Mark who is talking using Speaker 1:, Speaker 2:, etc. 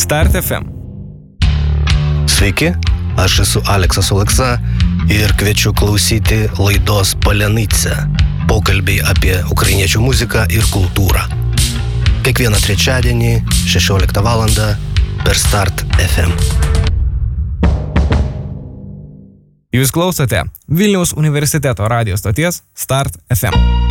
Speaker 1: Start FM.
Speaker 2: Sveiki, aš esu Aleksas Oleksa ir kviečiu klausyti laidos Palenytse. Pokalbiai apie ukrainiečių muziką ir kultūrą. Kiekvieną trečiadienį 16 val. Per Start FM.
Speaker 1: Jūs klausote Vilniaus universiteto radijo stoties Start FM.